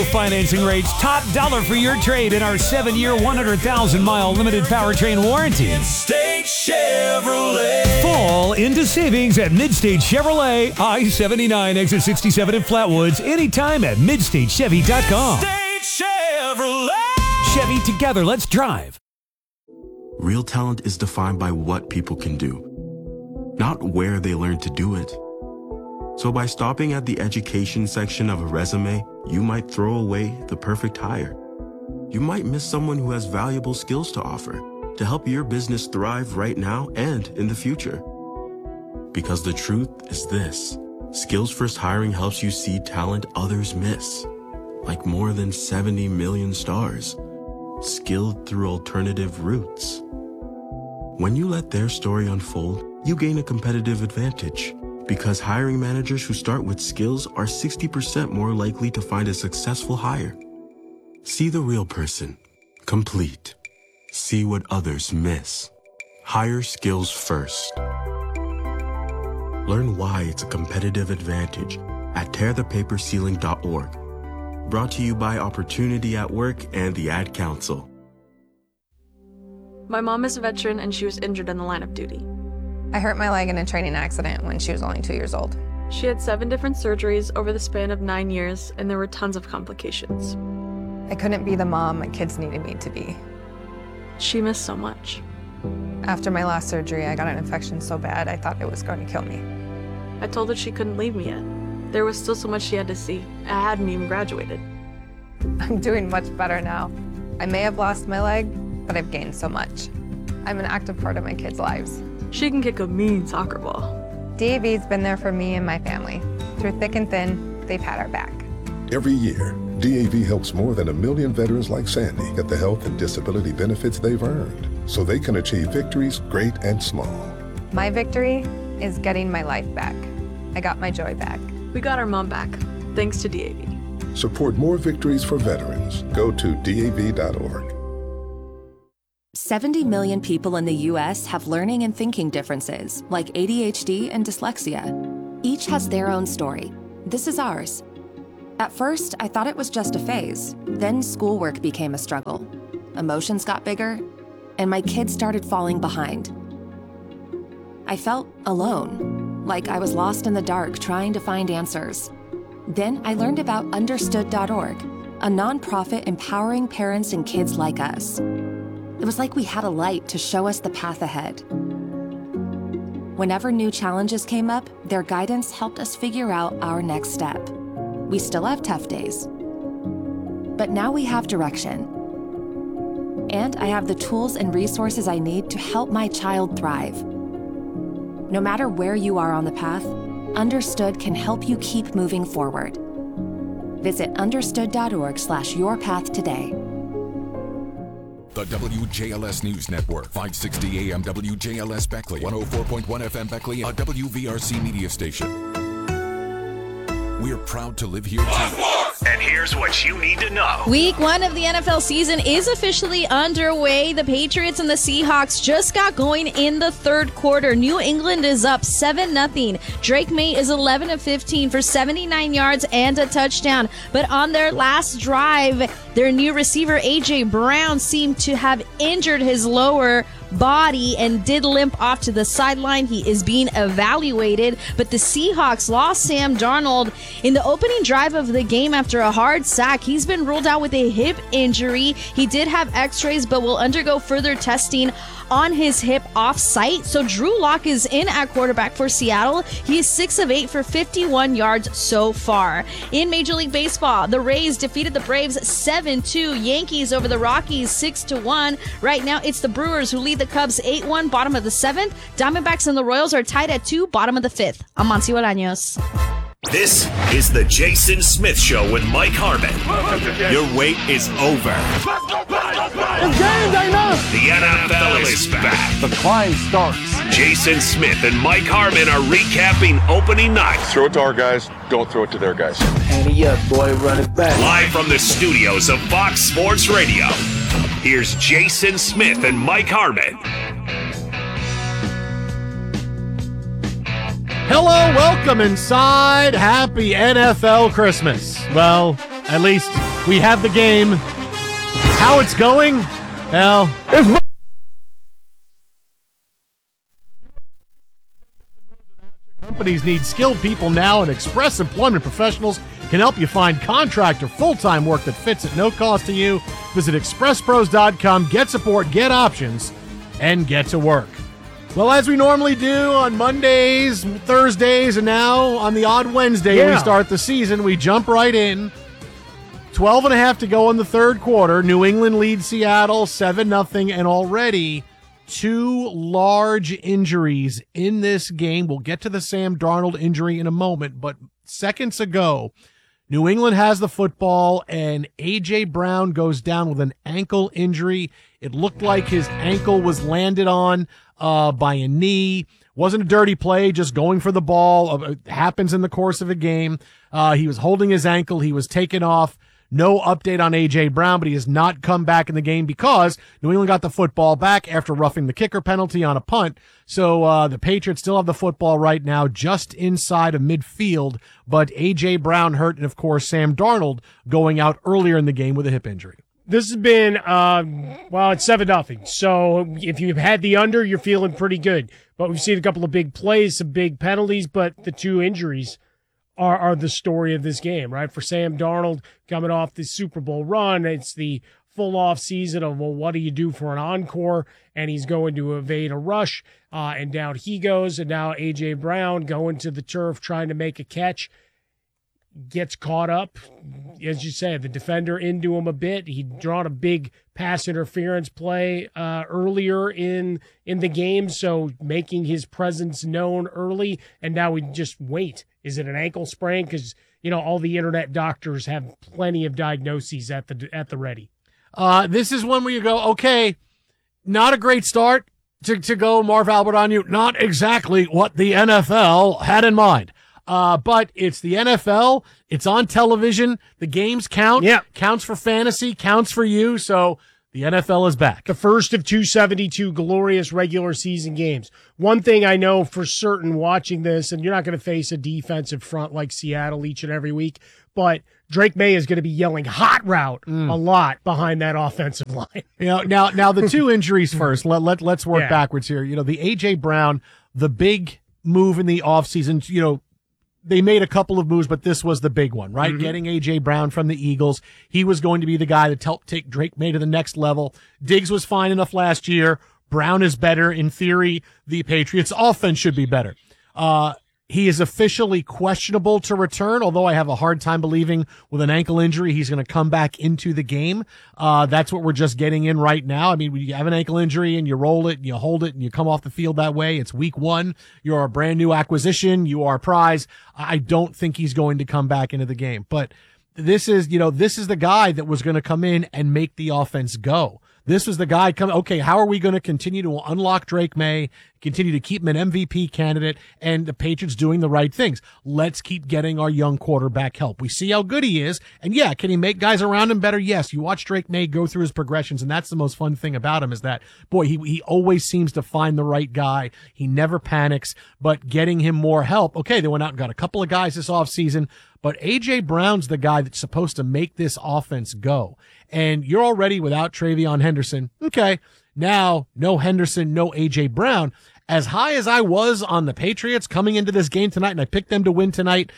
financing rates, top dollar for your trade in our 7-year, 100,000-mile limited powertrain warranty. Midstate Chevrolet. Fall into savings at Midstate Chevrolet, I-79, exit 67 in Flatwoods, anytime at MidstateChevy.com. Midstate Chevrolet. Chevy, together, let's drive. Real talent is defined by what people can do, not where they learn to do it. So by stopping at the education section of a resume, you might throw away the perfect hire. You might miss someone who has valuable skills to offer to help your business thrive right now and in the future. Because the truth is this: Skills First Hiring helps you see talent others miss, like more than 70 million stars, skilled through alternative routes. When you let their story unfold, you gain a competitive advantage, because hiring managers who start with skills are 60% more likely to find a successful hire. See the real person, complete. See what others miss. Hire skills first. Learn why it's a competitive advantage at tearthepaperceiling.org. Brought to you by Opportunity at Work and the Ad Council. My mom is a veteran and she was injured in the line of duty. I hurt my leg in a training accident when she was only 2 years old. She had 7 different surgeries over the span of 9 years, and there were tons of complications. I couldn't be the mom my kids needed me to be. She missed so much. After my last surgery, I got an infection so bad I thought it was going to kill me. I told her she couldn't leave me yet. There was still so much she had to see. I hadn't even graduated. I'm doing much better now. I may have lost my leg, but I've gained so much. I'm an active part of my kids' lives. She can kick a mean soccer ball. DAV's been there for me and my family. Through thick and thin, they've had our back. Every year, DAV helps more than 1 million veterans like Sandy get the health and disability benefits they've earned, so they can achieve victories great and small. My victory is getting my life back. I got my joy back. We got our mom back, thanks to DAV. Support more victories for veterans. Go to DAV.org. 70 million people in the U.S. have learning and thinking differences, like ADHD and dyslexia. Each has their own story. This is ours. At first, I thought it was just a phase. Then schoolwork became a struggle. Emotions got bigger, and my kids started falling behind. I felt alone, like I was lost in the dark trying to find answers. Then I learned about Understood.org, a nonprofit empowering parents and kids like us. It was like we had a light to show us the path ahead. Whenever new challenges came up, their guidance helped us figure out our next step. We still have tough days, but now we have direction. And I have the tools and resources I need to help my child thrive. No matter where you are on the path, Understood can help you keep moving forward. Visit understood.org/yourpath today. The WJLS News Network, 560 AM WJLS Beckley, 104.1 FM Beckley, a WVRC media station. We're proud to live here too. And here's what you need to know. Week 1 of the NFL season is officially underway. The Patriots and the Seahawks just got going in the third quarter. New England is up 7-0. Drake May is 11 of 15 for 79 yards and a touchdown. But on their last drive, their new receiver, A.J. Brown, seemed to have injured his lower body and did limp off to the sideline. He is being evaluated, but the Seahawks lost Sam Darnold in the opening drive of the game after a hard sack. He's been ruled out with a hip injury. He did have x-rays, but will undergo further testing on his hip off-site. So Drew Lock is in at quarterback for Seattle. He is 6 of 8 for 51 yards so far. In Major League Baseball, the Rays defeated the Braves 7-2. Yankees over the Rockies 6-1. Right now, it's the Brewers who lead the Cubs 8-1, bottom of the 7th. Diamondbacks and the Royals are tied at 2, bottom of the 5th. I'm Monty Bolaños. This is the Jason Smith Show with Mike Harmon. Your wait is over. The NFL is back. The climb starts. Jason Smith and Mike Harmon are recapping opening night. Throw it to our guys, don't throw it to their guys. Ante up, boy, run it back. Live from the studios of Fox Sports Radio, here's Jason Smith and Mike Harmon. Hello, welcome inside. Happy NFL Christmas. Well, at least We have the game. How it's going? Well, companies need skilled people now, and Express Employment Professionals can help you find contract or full-time work that fits at no cost to you. Visit expresspros.com, get support, get options, and get to work. Well, as we normally do on Mondays, Thursdays, and now on the odd Wednesday we start the season, we jump right in. 12.5 to go in the third quarter. New England leads Seattle 7-0, and already 2 large injuries in this game. We'll get to the Sam Darnold injury in a moment, but seconds ago, New England has the football, and A.J. Brown goes down with an ankle injury. It looked like his ankle was landed on by a knee. Wasn't a dirty play, just going for the ball. It happens in the course of a game. He was holding his ankle. He was taken off. No update on A.J. Brown, but he has not come back in the game because New England got the football back after roughing the kicker penalty on a punt. So the Patriots still have the football right now just inside of midfield, but A.J. Brown hurt, and, of course, Sam Darnold going out earlier in the game with a hip injury. This has been, it's 7-0. So if you've had the under, you're feeling pretty good. But we've seen a couple of big plays, some big penalties, but the 2 injuries are the story of this game, right? For Sam Darnold coming off the Super Bowl run, it's the full off season of, well, what do you do for an encore? And he's going to evade a rush, and down he goes. And now A.J. Brown going to the turf trying to make a catch, gets caught up. As you said, the defender into him a bit. He'd drawn a big pass interference play earlier in the game, so making his presence known early, and now we just wait. Is it an ankle sprain? Because, all the internet doctors have plenty of diagnoses at the ready. This is one where you go, okay, not a great start to go Marv Albert on you. Not exactly what the NFL had in mind. But it's the NFL. It's on television. The games count. Yeah. Counts for fantasy. Counts for you. So the NFL is back. The first of 272 glorious regular season games. One thing I know for certain watching this, and you're not going to face a defensive front like Seattle each and every week, but Drake May is going to be yelling hot route a lot behind that offensive line. Now the 2 injuries first. Let's work backwards here. The A.J. Brown, the big move in the offseason, they made a couple of moves, but this was the big one, right? Mm-hmm. Getting A.J. Brown from the Eagles. He was going to be the guy that helped take Drake May to the next level. Diggs was fine enough last year. Brown is better. In theory, the Patriots' offense should be better. He is officially questionable to return, although I have a hard time believing with an ankle injury he's going to come back into the game. That's what we're just getting in right now. I mean, when you have an ankle injury and you roll it and you hold it and you come off the field that way, it's week 1. You're a brand new acquisition. You are a prize. I don't think he's going to come back into the game. But this is the guy that was going to come in and make the offense go. This was the guy coming, okay, how are we going to continue to unlock Drake May, continue to keep him an MVP candidate, and the Patriots doing the right things? Let's keep getting our young quarterback help. We see how good he is, and yeah, can he make guys around him better? Yes. You watch Drake May go through his progressions, and that's the most fun thing about him is that, boy, he always seems to find the right guy. He never panics, but getting him more help. Okay, they went out and got a couple of guys this offseason, but A.J. Brown's the guy that's supposed to make this offense go. And you're already without Travion Henderson. Okay, now no Henderson, no A.J. Brown. As high as I was on the Patriots coming into this game tonight, and I picked them to win tonight,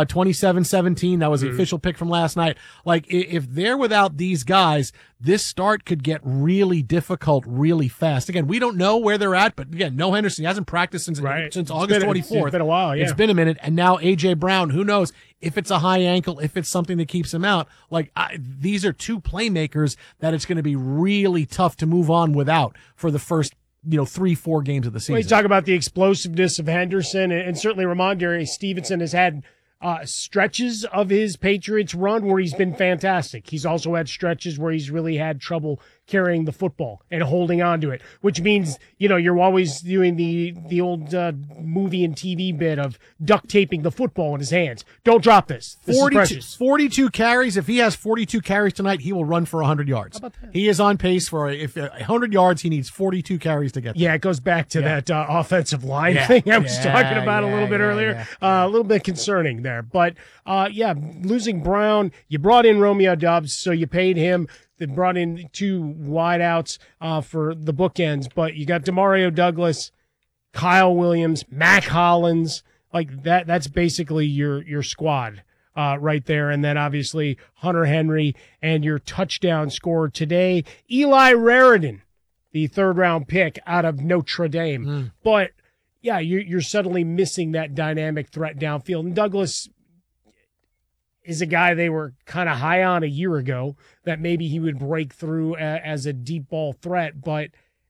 27-17. That was the official pick from last night. Like, if they're without these guys, this start could get really difficult really fast. Again, we don't know where they're at, but again, no Henderson. He hasn't practiced since August 24th. It's been a while, yeah. It's been a minute, and now A.J. Brown, who knows if it's a high ankle, if it's something that keeps him out. Like, these are 2 playmakers that it's going to be really tough to move on without for the first 3-4 games of the season. Well, you talk about the explosiveness of Henderson, and certainly Ramondre Stevenson has had stretches of his Patriots run where he's been fantastic. He's also had stretches where he's really had trouble carrying the football and holding on to it, which means, you're always doing the old movie and TV bit of duct taping the football in his hands. Don't drop this. This is precious. 42 carries. If he has 42 carries tonight, he will run for 100 yards. How about that? He is on pace for 100 yards. He needs 42 carries to get there. Yeah, it goes back to that offensive line thing I was talking about a little bit earlier. A little bit concerning there. But, losing Brown, you brought in Romeo Doubs, so you paid him. They brought in 2 wideouts for the bookends, but you got Demario Douglas, Kyle Williams, Mac Hollins. Like that's basically your squad right there. And then obviously Hunter Henry and your touchdown scorer today, Eli Raridan, the 3rd-round pick out of Notre Dame. But, yeah, you're suddenly missing that dynamic threat downfield. And Douglas is a guy they were kind of high on a year ago, that maybe he would break through as a deep ball threat, but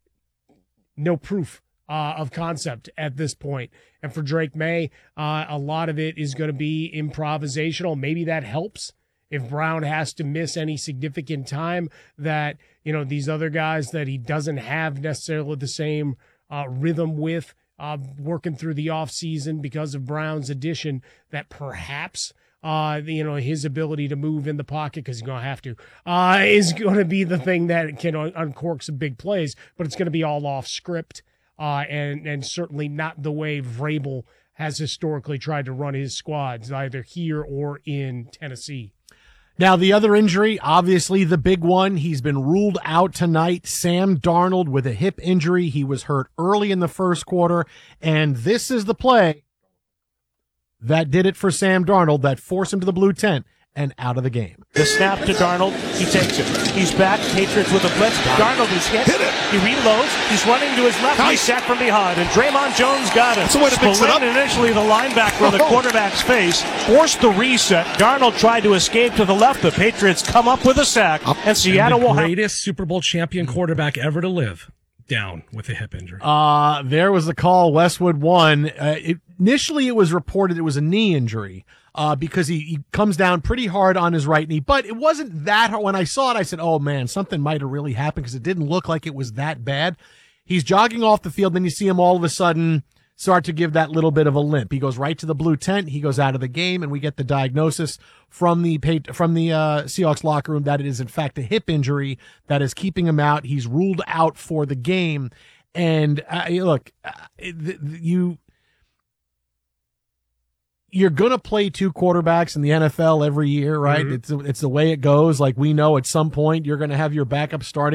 no proof of concept at this point. And for Drake May, a lot of it is going to be improvisational. Maybe that helps if Brown has to miss any significant time, that, these other guys that he doesn't have necessarily the same rhythm with working through the offseason because of Brown's addition, that perhaps his ability to move in the pocket, because he's going to have to, is going to be the thing that can uncork some big plays, but it's going to be all off script, and certainly not the way Vrabel has historically tried to run his squads, either here or in Tennessee. Now, the other injury, obviously the big one, he's been ruled out tonight. Sam Darnold with a hip injury. He was hurt early in the first quarter, and this is the play that did it for Sam Darnold, that forced him to the blue tent and out of the game. The snap to Darnold. He takes it. He's back. Patriots with a blitz. Darnold is hit. He reloads. He's running to his left. He's sacked from behind, and Draymond Jones got him. Spillane, initially the linebacker on the quarterback's face, forced the reset. Darnold tried to escape to the left. The Patriots come up with a sack, and Seattle will have... greatest Super Bowl champion quarterback ever to live, down with a hip injury. There was the call. Westwood won. Initially, it was reported it was a knee injury because he comes down pretty hard on his right knee. But it wasn't that hard. When I saw it, I said, oh, man, something might have really happened, because it didn't look like it was that bad. He's jogging off the field. Then you see him all of a sudden start to give that little bit of a limp. He goes right to the blue tent. He goes out of the game, and we get the diagnosis from the Seahawks locker room that it is, in fact, a hip injury that is keeping him out. He's ruled out for the game. And you're going to play 2 quarterbacks in the NFL every year, right? Mm-hmm. It's the way it goes. Like, we know at some point you're going to have your backup starting